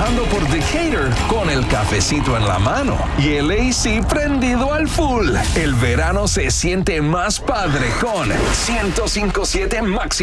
bajando por Decatur con el cafecito en la mano y el AC prendido al full. El verano se siente más padre con 105.7 Máximo.